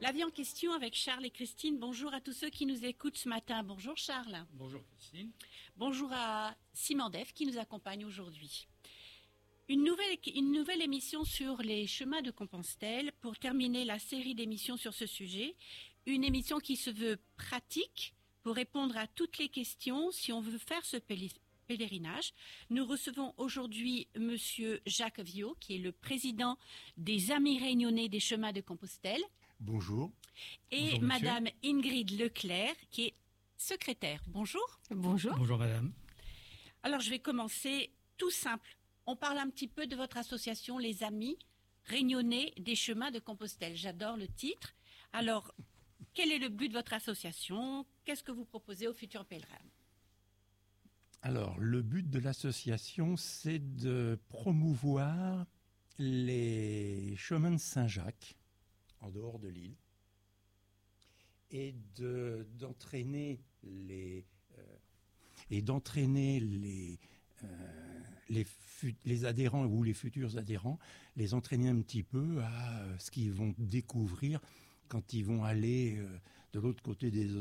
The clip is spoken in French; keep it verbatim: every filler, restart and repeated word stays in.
La vie en question avec Charles et Christine. Bonjour à tous ceux qui nous écoutent ce matin. Bonjour Charles. Bonjour Christine. Bonjour à Simon Def qui nous accompagne aujourd'hui. Une nouvelle, une nouvelle émission sur les chemins de Compostelle pour terminer la série d'émissions sur ce sujet. Une émission qui se veut pratique pour répondre à toutes les questions si on veut faire ce pèlerinage. Nous recevons aujourd'hui Monsieur Jacques Viaud, qui est le président des Amis Réunionnais des Chemins de Compostelle. Bonjour. Et Bonjour, Madame Ingrid Leclerc, qui est secrétaire. Bonjour. Bonjour. Bonjour Madame. Alors je vais commencer tout simple. On parle un petit peu de votre association, les Amis Réunionnais des Chemins de Compostelle. J'adore le titre. Alors, quel est le but de votre association? Qu'est-ce que vous proposez aux futurs pèlerins? Alors, le but de l'association, c'est de promouvoir les chemins de Saint-Jacques, en dehors de l'île, et de, d'entraîner les, euh, et d'entraîner les, euh, les, fut, les adhérents ou les futurs adhérents, les entraîner un petit peu à ce qu'ils vont découvrir quand ils vont aller euh, de l'autre côté des